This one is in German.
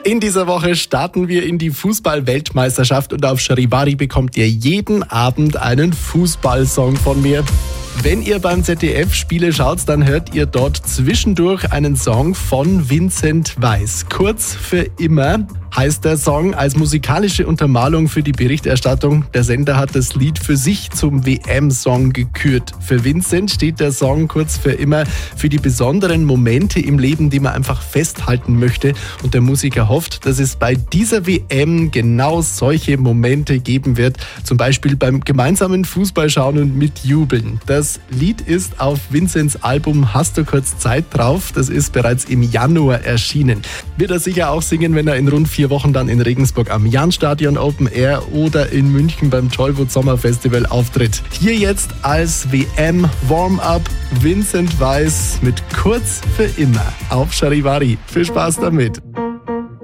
In dieser Woche starten wir in die Fußball-Weltmeisterschaft und auf Charivari bekommt ihr jeden Abend einen Fußballsong von mir. Wenn ihr beim ZDF Spiele schaut, dann hört ihr dort zwischendurch einen Song von Vincent Weiss. Kurz für immer heißt der Song als musikalische Untermalung für die Berichterstattung. Der Sender hat das Lied für sich zum WM-Song gekürt. Für Vincent steht der Song kurz für immer für die besonderen Momente im Leben, die man einfach festhalten möchte. Und der Musiker hofft, dass es bei dieser WM genau solche Momente geben wird. Zum Beispiel beim gemeinsamen Fußballschauen und mitjubeln. Das Lied ist auf Vincents Album Hast du kurz Zeit drauf? Das ist bereits im Januar erschienen. Wird er sicher auch singen, wenn er in rund 4 Wochen dann in Regensburg am Jahnstadion Open Air oder in München beim Tollwood Sommerfestival auftritt. Hier jetzt als WM Warm-Up Vincent Weiss mit Kurz für immer auf Charivari. Viel Spaß damit!